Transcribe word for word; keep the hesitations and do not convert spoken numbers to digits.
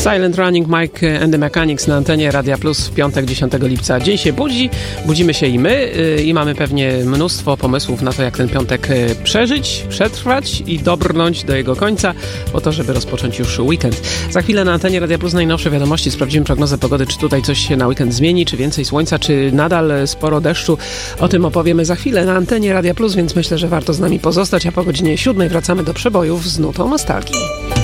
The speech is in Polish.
Silent Running, Mike and the Mechanics na antenie Radia Plus w piątek, dziesiątego lipca. Dzień się budzi, budzimy się i my i mamy pewnie mnóstwo pomysłów na to, jak ten piątek przeżyć, przetrwać i dobrnąć do jego końca, po to, żeby rozpocząć już weekend. Za chwilę na antenie Radia Plus najnowsze wiadomości, sprawdzimy prognozę pogody, czy tutaj coś się na weekend zmieni, czy więcej słońca, czy nadal sporo deszczu. O tym opowiemy za chwilę na antenie Radia Plus, więc myślę, że warto z nami pozostać, a po godzinie siódmej wracamy do przebojów z nutą nostalgii.